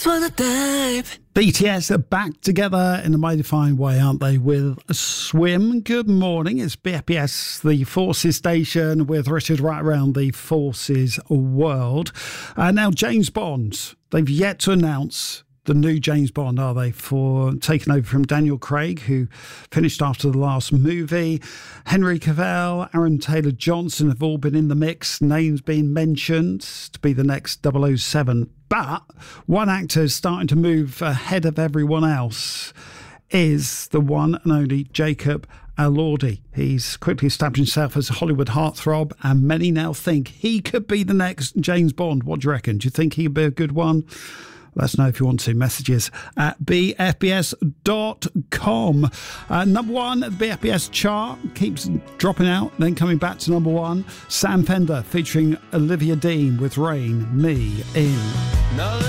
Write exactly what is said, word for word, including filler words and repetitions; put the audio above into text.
wanna dive. B T S are back together in a mighty fine way, aren't they, with a Swim. Good morning, it's B F B S, the Forces station, with Richard right around the Forces world. Uh, now, James Bond, they've yet to announce the new James Bond, are they, for taking over from Daniel Craig, who finished after the last movie. Henry Cavill, Aaron Taylor-Johnson have all been in the mix. Names being mentioned to be the next double oh seven. But one actor is starting to move ahead of everyone else is the one and only Jacob Elordi. He's quickly established himself as a Hollywood heartthrob, and many now think he could be the next James Bond. What do you reckon? Do you think he'd be a good one? Let us know if you want to. Messages at b f b s dot com. Uh, number one at the B F B S chart keeps dropping out, then coming back to number one. Sam Fender featuring Olivia Dean with Rain Me In.